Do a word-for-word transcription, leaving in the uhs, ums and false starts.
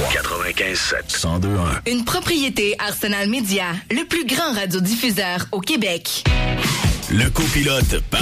quatre-vingt-quinze sept, cent deux un. Une propriété Arsenal Média, le plus grand radiodiffuseur au Québec. Le copilote